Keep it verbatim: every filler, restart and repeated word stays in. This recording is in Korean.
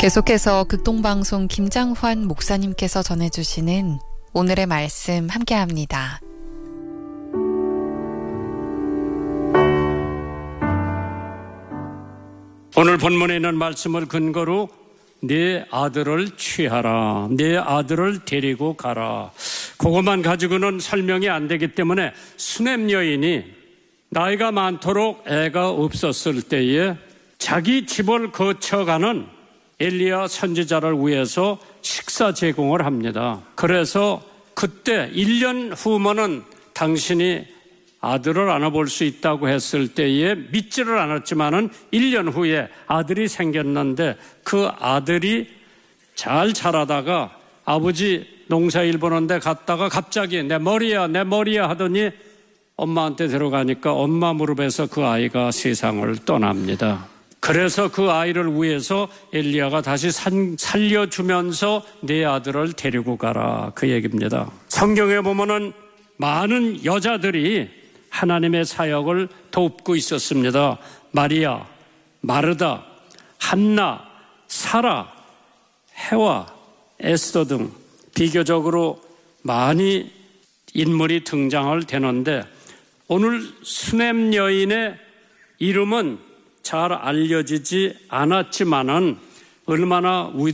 계속해서 극동방송 김장환 목사님께서 전해주시는 오늘의 말씀 함께합니다. 오늘 본문에 있는 말씀을 근거로 네 아들을 취하라, 네 아들을 데리고 가라. 그것만 가지고는 설명이 안 되기 때문에 수넴 여인이 나이가 많도록 애가 없었을 때에 자기 집을 거쳐가는 엘리야 선지자를 위해서 식사 제공을 합니다. 그래서 그때 일 년 후면은 당신이 아들을 안아볼 수 있다고 했을 때에 믿지를 않았지만은 일 년 후에 아들이 생겼는데 그 아들이 잘 자라다가 아버지 농사일 보는데 갔다가 갑자기 내 머리야 내 머리야 하더니 엄마한테 들어가니까 엄마 무릎에서 그 아이가 세상을 떠납니다. 그래서 그 아이를 위해서 엘리야가 다시 산, 살려주면서 내 아들을 데리고 가라, 그 얘기입니다. 성경에 보면은 많은 여자들이 하나님의 사역을 돕고 있었습니다. 마리아, 마르다, 한나, 사라, 해와, 에스더 등 비교적으로 많이 인물이 등장을 되는데 오늘 수넴 여인의 이름은 잘 알려지지 않았지만은 얼마나